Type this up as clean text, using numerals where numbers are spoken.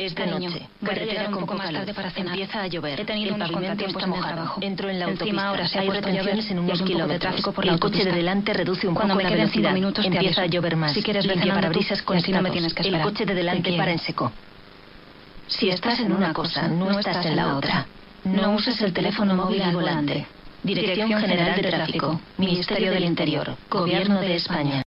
Es de noche. Carretera con poca luz. Empieza a llover. He tenido unos contratiempos en el trabajo. Entro en la Encima autopista. ahora se ha Hay puesto a llover retenciones en unos y hay un poco de kilómetros. tráfico por la El coche de autopista. delante reduce un Cuando poco me la queden 5 velocidad. minutos te Empieza a aviso. llover más. Si quieres, ve Limpia cenando parabrisas tú, y así no me conectados. tienes que El esperar. coche de Te delante quiero. para en seco. Si estás en una cosa, no estás en la otra. No uses el teléfono móvil al volante. Dirección General de Tráfico. Ministerio del Interior. Gobierno de España.